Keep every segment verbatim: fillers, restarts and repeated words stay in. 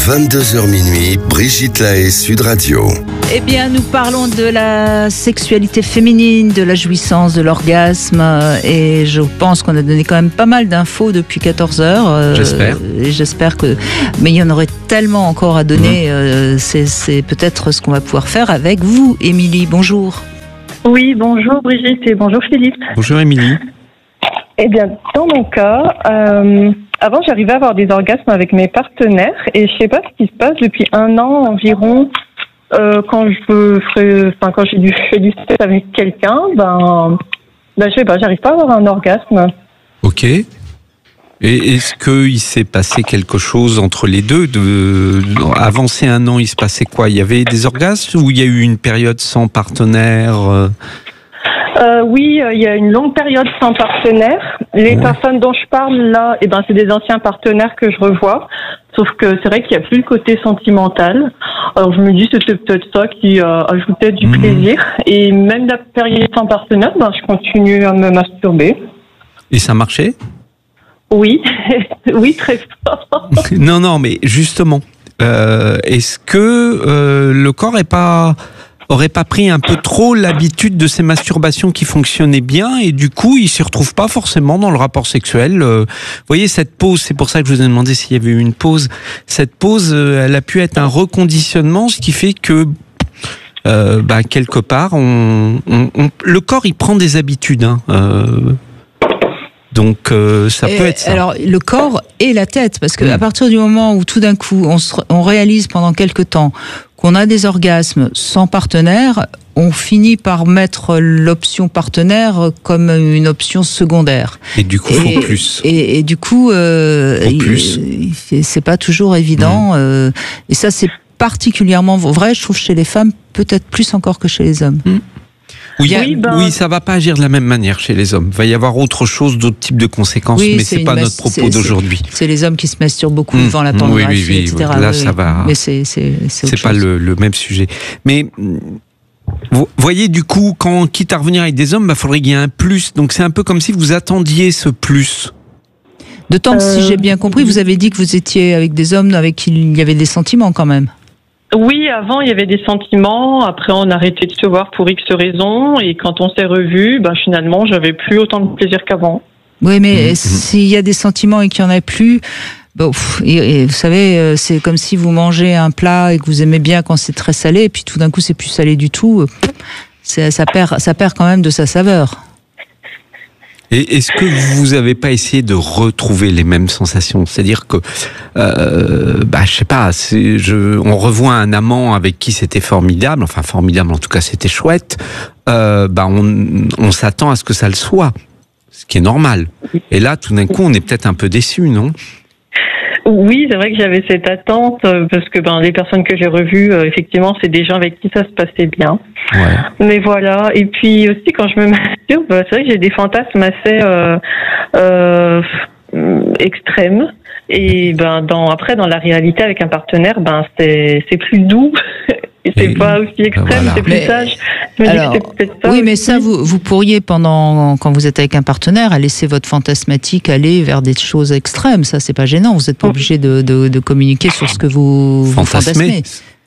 vingt-deux heures minuit, Brigitte Lahaie, Sud Radio. Eh bien, nous parlons de la sexualité féminine, de la jouissance, de l'orgasme. Et je pense qu'on a donné quand même pas mal d'infos depuis quatorze heures. J'espère. Et j'espère que... Mais il y en aurait tellement encore à donner. Mmh. Euh, c'est, c'est peut-être ce qu'on va pouvoir faire avec vous, Émilie. Bonjour. Oui, bonjour Brigitte et bonjour Philippe. Bonjour Émilie. Eh bien, dans mon cas, euh, avant j'arrivais à avoir des orgasmes avec mes partenaires et je sais pas ce qui se passe depuis un an environ. Euh, quand je ferai, enfin quand j'ai du fais du sexe avec quelqu'un, ben, ben je sais pas, j'arrive pas à avoir un orgasme. Ok. Et est-ce qu'il s'est passé quelque chose entre les deux de, avant ces un an, il se passait quoi? Il y avait des orgasmes ou il y a eu une période sans partenaire? Euh, oui, euh, il y a une longue période sans partenaire. Les ouais. personnes dont je parle là, eh ben, c'est des anciens partenaires que je revois. Sauf que c'est vrai qu'il n'y a plus le côté sentimental. Alors je me dis que c'était peut-être ça qui euh, ajoutait du mmh. plaisir. Et même la période sans partenaire, ben, je continue à me masturber. Et ça marchait? Oui, oui, très fort. Non, non, mais justement, euh, est-ce que euh, le corps n'est pas... aurait pas pris un peu trop l'habitude de ces masturbations qui fonctionnaient bien et du coup, il s'y retrouve pas forcément dans le rapport sexuel. Euh, vous voyez, cette pause, c'est pour ça que je vous ai demandé s'il y avait eu une pause. Cette pause, euh, elle a pu être un reconditionnement, ce qui fait que euh, bah, quelque part, on, on, on, le corps, il prend des habitudes. Hein, euh, Donc euh, ça et peut être ça. Alors le corps et la tête, parce qu'à mmh. partir du moment où tout d'un coup on, se, on réalise pendant quelque temps qu'on a des orgasmes sans partenaire, on finit par mettre l'option partenaire comme une option secondaire. Et du coup, il faut plus. Et, et du coup, euh, faut plus. Il, c'est pas toujours évident. Mmh. Euh, et ça, c'est particulièrement vrai, je trouve, chez les femmes, peut-être plus encore que chez les hommes. Mmh. Oui, oui, ben... oui, ça va pas agir de la même manière chez les hommes. Il va y avoir autre chose, d'autres types de conséquences, oui, mais c'est, c'est pas notre propos c'est, d'aujourd'hui. C'est, c'est les hommes qui se masturbent beaucoup mmh. devant la pornographie, oui, oui, oui, et cetera. Oui, là, oui, ça oui. va. Mais c'est c'est c'est, c'est pas le, le même sujet. Mais vous voyez, du coup, quand quitte à revenir avec des hommes, bah faudrait qu'il y ait un plus. Donc c'est un peu comme si vous attendiez ce plus. D'autant que euh... si j'ai bien compris, vous avez dit que vous étiez avec des hommes avec qui il y avait des sentiments quand même. Oui, avant il y avait des sentiments, après on a arrêté de se voir pour X raisons, et quand on s'est revus, ben finalement j'avais plus autant de plaisir qu'avant. Oui, mais mmh. s'il y a des sentiments et qu'il n'y en a plus, bon, et, et vous savez, c'est comme si vous mangez un plat et que vous aimez bien quand c'est très salé, et puis tout d'un coup c'est plus salé du tout, c'est, ça perd, ça perd quand même de sa saveur. Et est-ce que vous n'avez pas essayé de retrouver les mêmes sensations? C'est-à-dire que, euh, bah, je sais pas, c'est, je, on revoit un amant avec qui c'était formidable, enfin formidable, en tout cas c'était chouette. Euh, bah, on, on s'attend à ce que ça le soit, ce qui est normal. Et là, tout d'un coup, on est peut-être un peu déçu, non? Oui, c'est vrai que j'avais cette attente parce que ben les personnes que j'ai revues, euh, effectivement, c'est des gens avec qui ça se passait bien. Ouais. Mais voilà. Et puis aussi, quand je me masturbe, c'est vrai que j'ai des fantasmes assez euh, euh, extrêmes. Et ben dans après dans la réalité avec un partenaire, ben c'est c'est plus doux. Et c'est et pas aussi extrême, voilà. C'est plus mais, sage. Je me alors, dis que c'est peut-être ça oui, aussi. mais ça, vous, vous pourriez, pendant, quand vous êtes avec un partenaire, à laisser votre fantasmatique aller vers des choses extrêmes. Ça, c'est pas gênant. Vous n'êtes pas obligé de, de, de communiquer sur ce que vous, vous fantasmez.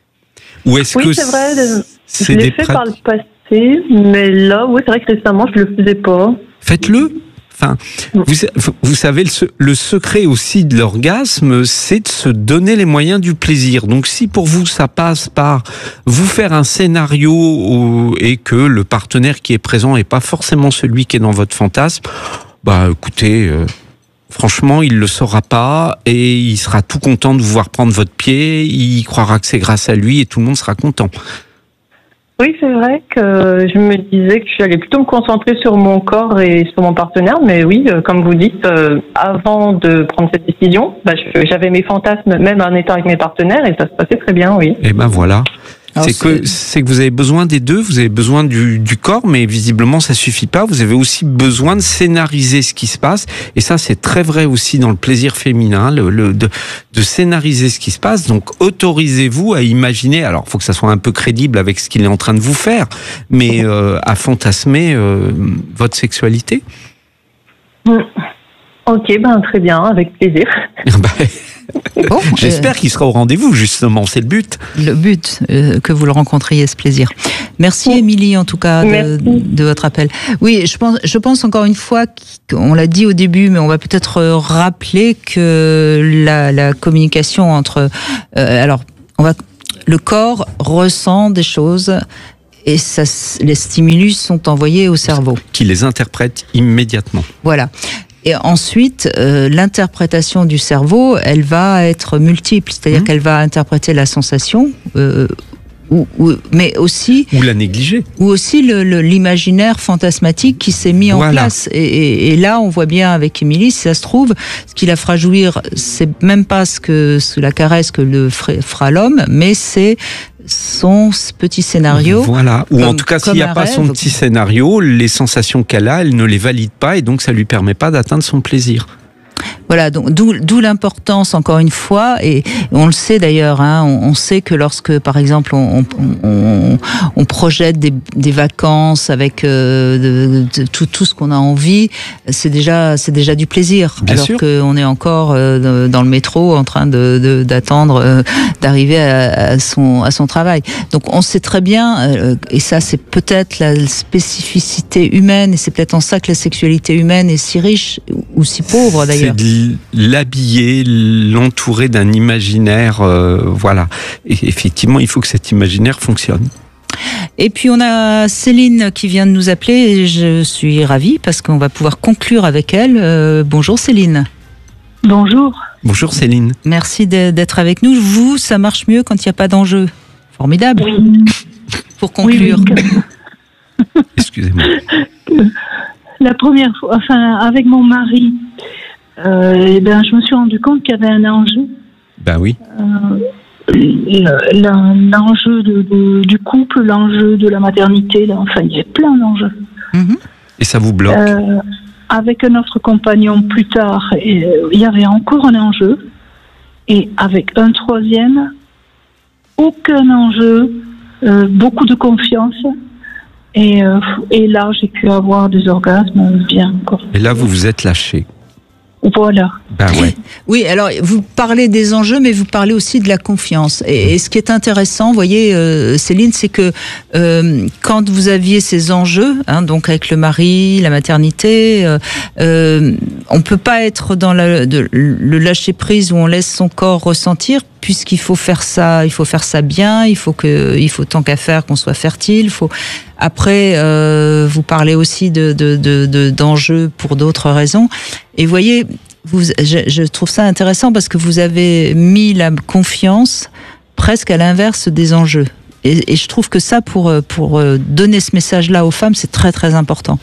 Ou est-ce oui, que c'est vrai. C'est je l'ai des fait prat... par le passé, mais là, oui, c'est vrai que récemment, je le faisais pas. Faites-le. Enfin, vous, vous savez, le, le secret aussi de l'orgasme, c'est de se donner les moyens du plaisir. Donc, si pour vous, ça passe par vous faire un scénario où, et que le partenaire qui est présent n'est pas forcément celui qui est dans votre fantasme, bah, écoutez, euh, franchement, il le saura pas et il sera tout content de vous voir prendre votre pied. Il croira que c'est grâce à lui et tout le monde sera content. Oui, c'est vrai que je me disais que j'allais plutôt me concentrer sur mon corps et sur mon partenaire, mais oui, comme vous dites, euh, avant de prendre cette décision, bah, j'avais mes fantasmes même en étant avec mes partenaires et ça se passait très bien, oui. Et ben voilà. C'est que, c'est que vous avez besoin des deux, vous avez besoin du, du corps, mais visiblement ça suffit pas. Vous avez aussi besoin de scénariser ce qui se passe, et ça c'est très vrai aussi dans le plaisir féminin, le, le, de, de scénariser ce qui se passe. Donc autorisez-vous à imaginer, alors il faut que ça soit un peu crédible avec ce qu'il est en train de vous faire, mais euh, à fantasmer euh, votre sexualité. Ok, ben très bien, avec plaisir. Bon, J'espère euh, qu'il sera au rendez-vous, justement, c'est le but. Le but, euh, que vous le rencontriez, ce plaisir. Merci, oui. Émilie, en tout cas, de, de votre appel. Oui, je pense, je pense encore une fois, qu'on l'a dit au début, mais on va peut-être rappeler que la, la communication entre... Euh, alors, on va, le corps ressent des choses... Et ça, les stimulus sont envoyés au cerveau. Qui les interprète immédiatement. Voilà. Et ensuite, euh, l'interprétation du cerveau, elle va être multiple. C'est-à-dire mmh. qu'elle va interpréter la sensation, euh, ou, ou, mais aussi... Ou la négliger. Ou aussi le, le, l'imaginaire fantasmatique qui s'est mis voilà. en place. Et, et, et là, on voit bien avec Émilie, si ça se trouve, ce qui la fera jouir, c'est même pas ce que ce, la caresse que le fera l'homme, mais c'est... son petit scénario. Voilà. Ou comme, en tout cas, s'il n'y a pas rêve. son petit scénario, les sensations qu'elle a, elle ne les valide pas et donc ça lui permet pas d'atteindre son plaisir. Voilà, donc d'où, d'où l'importance, encore une fois, et on le sait d'ailleurs, hein, on, on sait que lorsque, par exemple, on, on, on, on projette des, des vacances avec euh, de, de, tout, tout ce qu'on a envie, c'est déjà, c'est déjà du plaisir. Bien alors sûr. qu'on est encore euh, dans le métro en train de, de, d'attendre euh, d'arriver à, à, son, à son travail. Donc on sait très bien, euh, et ça c'est peut-être la spécificité humaine, et c'est peut-être en ça que la sexualité humaine est si riche, ou si pauvre d'ailleurs. C'est de l'habiller, l'entourer d'un imaginaire, euh, voilà. Et effectivement, il faut que cet imaginaire fonctionne. Et puis on a Céline qui vient de nous appeler, et je suis ravie parce qu'on va pouvoir conclure avec elle. Euh, bonjour Céline. Bonjour. Bonjour Céline. Merci d'être avec nous. Vous, ça marche mieux quand il n'y a pas d'enjeu. Formidable. Oui. Pour conclure. Oui, oui. Excusez-moi. La première fois, enfin, avec mon mari, euh, eh ben, je me suis rendu compte qu'il y avait un enjeu. Ben oui. Euh, l'enjeu de, de, du couple, l'enjeu de la maternité, là, enfin, il y avait plein d'enjeux. Mm-hmm. Et ça vous bloque? euh, Avec un autre compagnon plus tard, et, euh, il y avait encore un enjeu. Et avec un troisième, aucun enjeu, euh, beaucoup de confiance. Et, euh, et là, j'ai pu avoir des orgasmes bien. Quoi. Et là, vous vous êtes lâché. Voilà. Ben ouais. Oui, alors vous parlez des enjeux, mais vous parlez aussi de la confiance. Et, et ce qui est intéressant, vous voyez, euh, Céline, c'est que euh, quand vous aviez ces enjeux, hein, donc avec le mari, la maternité, euh, euh, on peut pas être dans la, de, le lâcher prise où on laisse son corps ressentir, puisqu'il faut faire ça, il faut faire ça bien, il faut que, il faut tant qu'à faire qu'on soit fertile. Il faut après, euh, vous parlez aussi de, de, de, de d'enjeux pour d'autres raisons. Et vous voyez, vous, je, je trouve ça intéressant parce que vous avez mis la confiance presque à l'inverse des enjeux. Et, et je trouve que ça, pour, pour donner ce message-là aux femmes, c'est très très important.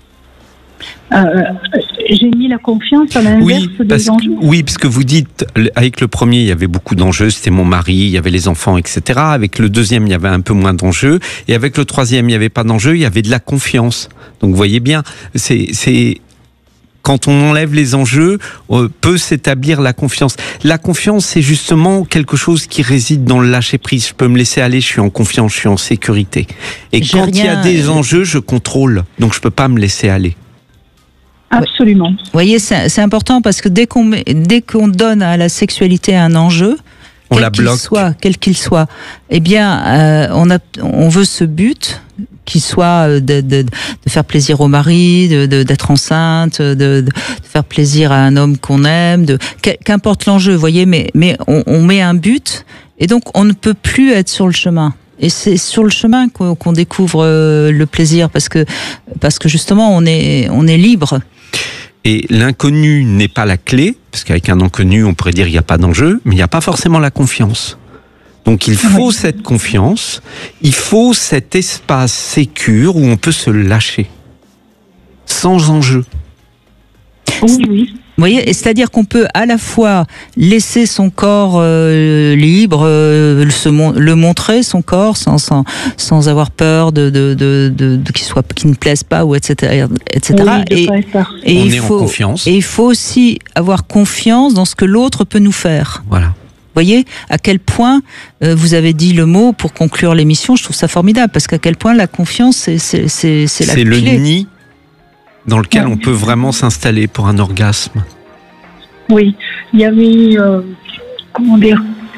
Euh, j'ai mis la confiance à l'inverse oui, des parce, enjeux. Oui, parce que vous dites, avec le premier, il y avait beaucoup d'enjeux, c'était mon mari, il y avait les enfants, et cetera. Avec le deuxième, il y avait un peu moins d'enjeux. Et avec le troisième, il n'y avait pas d'enjeux, il y avait de la confiance. Donc, vous voyez bien, c'est... c'est quand on enlève les enjeux, euh, peut s'établir la confiance. La confiance, c'est justement quelque chose qui réside dans le lâcher-prise. Je peux me laisser aller, je suis en confiance, je suis en sécurité. Et J'ai quand rien... il y a des enjeux, je contrôle. Donc, je peux pas me laisser aller. Absolument. Vous voyez, c'est, c'est important parce que dès qu'on, met, dès qu'on donne à la sexualité un enjeu, on quel la qu'il bloque. soit, quel qu'il soit, eh bien, euh, on, a, on veut ce but qui soit de, de, de faire plaisir au mari, de, de, d'être enceinte, de, de faire plaisir à un homme qu'on aime, de, qu'importe l'enjeu, vous voyez, mais, mais on, on met un but et donc on ne peut plus être sur le chemin. Et c'est sur le chemin qu'on, qu'on découvre le plaisir parce que, parce que justement on est, on est libre. Et l'inconnu n'est pas la clé, parce qu'avec un inconnu, on pourrait dire qu'il n'y a pas d'enjeu, mais il n'y a pas forcément la confiance. Donc il faut oui. cette confiance, il faut cet espace sécure où on peut se lâcher, sans enjeu. Oui, oui. Vous voyez, et c'est-à-dire qu'on peut à la fois laisser son corps euh, libre, euh, se mon- le montrer son corps sans sans sans avoir peur de de de, de, de qu'il soit qu'il ne plaise pas ou et cetera et cetera. Oui, et et on il est faut en confiance. Et il faut aussi avoir confiance dans ce que l'autre peut nous faire. Voilà. Vous voyez à quel point euh, vous avez dit le mot pour conclure l'émission. Je trouve ça formidable parce qu'à quel point la confiance c'est c'est c'est c'est la c'est clé. le nid dans lequel on peut vraiment s'installer pour un orgasme. Oui, il y avait euh, comment dire,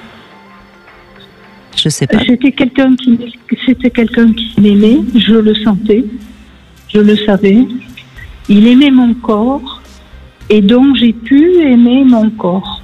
Je sais pas. c'était quelqu'un qui, c'était quelqu'un qui m'aimait, je le sentais, je le savais. Il aimait mon corps et donc j'ai pu aimer mon corps.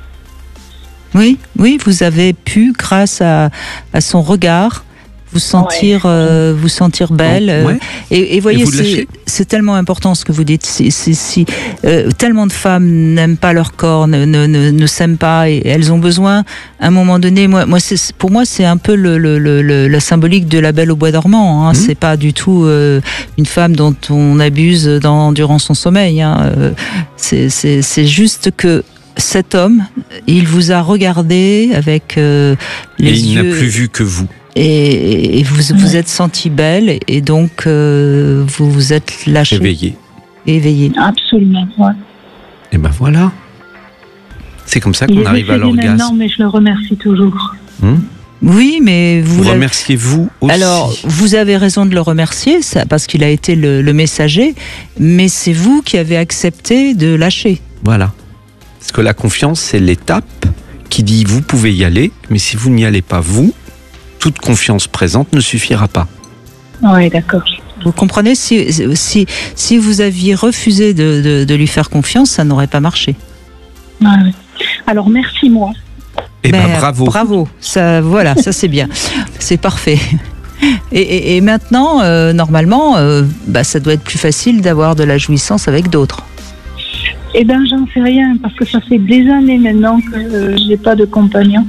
Oui, oui, vous avez pu, grâce à, à son regard, vous sentir, Ouais. euh, vous sentir belle. euh, Ouais. Et, et voyez, vous le c'est, lâchez. c'est tellement important ce que vous dites. C'est, c'est, si euh, tellement de femmes n'aiment pas leur corps, ne, ne, ne, ne s'aiment pas, et elles ont besoin, à un moment donné, moi, moi, c'est, pour moi, c'est un peu le, le, le, le- la symbolique de la Belle au bois dormant. Hein. Mmh. C'est pas du tout euh, une femme dont on abuse dans, durant son sommeil. Hein. Euh, C'est, c'est, c'est juste que cet homme, il vous a regardé avec euh, les Et il yeux n'a plus vu que vous. et, et vous vous Ouais. êtes senti belle et donc euh, vous vous êtes lâché, Réveillé. éveillé. Absolument, ouais. Et ben voilà. C'est comme ça Il qu'on est arrive à décédé maintenant, l'orgasme. mais je le remercie toujours. Hum Oui, mais vous vous l'avez- remerciez-vous aussi. alors vous avez raison de le remercier, ça, parce qu'il a été le, le messager, mais c'est vous qui avez accepté de lâcher. Voilà. Parce que la confiance, c'est l'étape qui dit vous pouvez y aller, mais si vous n'y allez pas, vous, toute confiance présente ne suffira pas. Oui, d'accord. Vous comprenez, si, si, si vous aviez refusé de, de, de lui faire confiance, ça n'aurait pas marché. Ouais, ouais. Alors, merci moi. Eh ben, Ben, bravo. Bravo, ça, voilà, ça c'est bien, c'est parfait. Et, et, et maintenant, euh, normalement, euh, bah, ça doit être plus facile d'avoir de la jouissance avec d'autres. Eh bien, j'en sais rien, parce que ça fait des années maintenant que euh, j'ai pas de compagnon.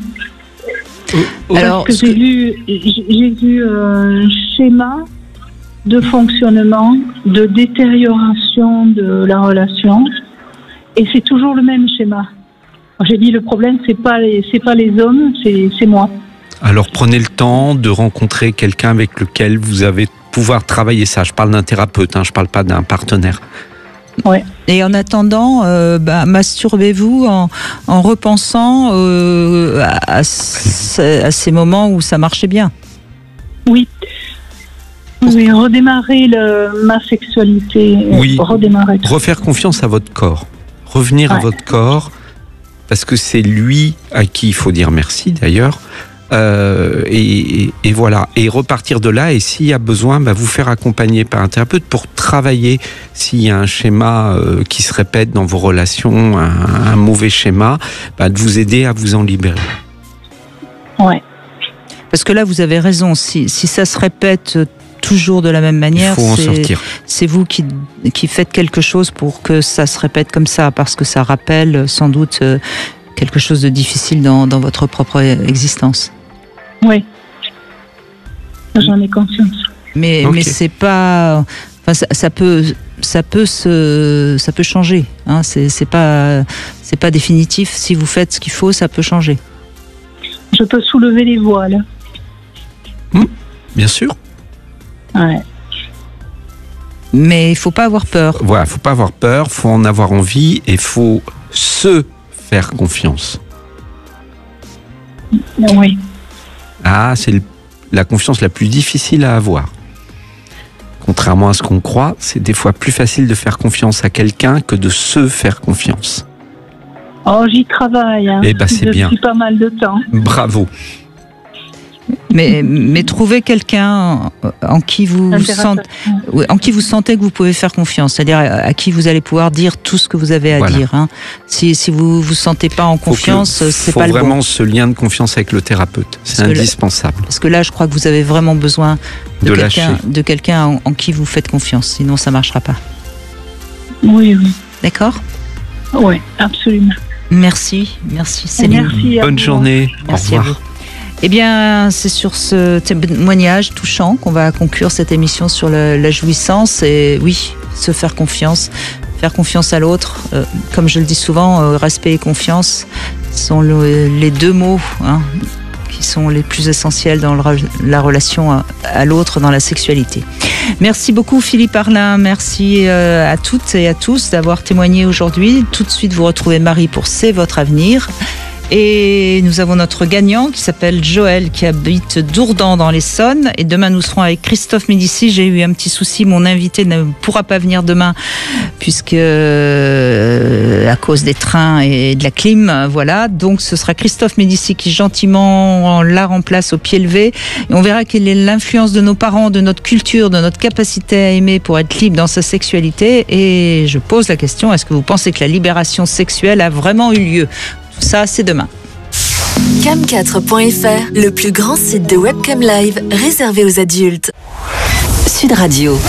Alors, Parce ce que j'ai que- vu, j'ai j'ai vu un schéma de fonctionnement, de détérioration de la relation, et c'est toujours le même schéma. J'ai dit le problème, c'est pas les, c'est pas les hommes, c'est, c'est moi. Alors prenez le temps de rencontrer quelqu'un avec lequel vous allez pouvoir travailler ça. Je parle d'un thérapeute, hein, je parle pas d'un partenaire. Ouais. Et en attendant, euh, bah, masturbez-vous en, en repensant euh, à, à ce- à ces moments où ça marchait bien. Oui. Oui, redémarrer le, ma sexualité. euh, Oui. Redémarrer. Refaire confiance à votre corps. Revenir à Ouais. votre corps, parce que c'est lui à qui il faut dire merci d'ailleurs. Euh, et, et- et voilà. Et repartir de là, et s'il y a besoin, bah, vous faire accompagner par un thérapeute pour travailler s'il y a un schéma euh, qui se répète dans vos relations, un, un mauvais schéma, bah, de vous aider à vous en libérer. Ouais. Parce que là, vous avez raison, si, si ça se répète toujours de la même Il manière, faut en c'est, sortir. c'est vous qui, qui faites quelque chose pour que ça se répète comme ça, parce que ça rappelle sans doute euh, quelque chose de difficile dans, dans votre propre existence. Oui. J'en ai conscience. Mais, Ok. mais c'est pas, enfin, ça, ça peut, ça peut se, ça peut changer. Hein, c'est, c'est pas, c'est pas définitif. Si vous faites ce qu'il faut, ça peut changer. Je peux soulever les voiles. Bien sûr. Ouais. Mais il faut pas avoir peur. Voilà, faut pas avoir peur, faut en avoir envie et faut se faire confiance. Oui. Ah, c'est le- la confiance la plus difficile à avoir. Contrairement à ce qu'on croit, c'est des fois plus facile de faire confiance à quelqu'un que de se faire confiance. Oh, j'y travaille. Hein. Eh ben, c'est Depuis bien. pas mal de temps. Bravo. Mais, mais trouver quelqu'un en qui vous Un sentez, thérapeute. oui, en qui vous sentez que vous pouvez faire confiance, c'est-à-dire à, à qui vous allez pouvoir dire tout ce que vous avez à Voilà. dire. Hein. Si, si vous vous sentez pas en Faut que- confiance, c'est faut pas le bon. vraiment ce lien de confiance avec le thérapeute. C'est Parce que le- indispensable Parce que là, je crois que vous avez vraiment besoin de, de quelqu'un, lâcher. de quelqu'un en, en qui vous faites confiance. Sinon, ça marchera pas. Oui, oui. D'accord ? Oui, absolument. Merci, merci Céline. Merci à Bonne vous. journée. Merci Au à revoir. vous. Eh bien, c'est sur ce témoignage touchant qu'on va conclure cette émission sur le- la jouissance. Et oui, se faire confiance, faire confiance à l'autre. Euh, comme je le dis souvent, euh, respect et confiance sont le- les deux mots hein, qui sont les plus essentiels dans le re- la relation à, à l'autre, dans la sexualité. Merci beaucoup Philippe Arlin, merci euh, à toutes et à tous d'avoir témoigné aujourd'hui. Tout de suite, vous retrouvez Marie pour C'est votre avenir. Et nous avons notre gagnant qui s'appelle Joël, qui habite Dourdan dans l'Essonne. Et demain, nous serons avec Christophe Médicis. J'ai eu un petit souci, mon invité ne pourra pas venir demain puisque euh, à cause des trains et de la clim, voilà. Donc, ce sera Christophe Médicis qui gentiment la remplace au pied levé. Et on verra quelle est l'influence de nos parents, de notre culture, de notre capacité à aimer pour être libre dans sa sexualité. Et je pose la question, est-ce que vous pensez que la libération sexuelle a vraiment eu lieu ? Tout ça, c'est demain. cam quatre point f r, le plus grand site de webcam live réservé aux adultes. Sud Radio.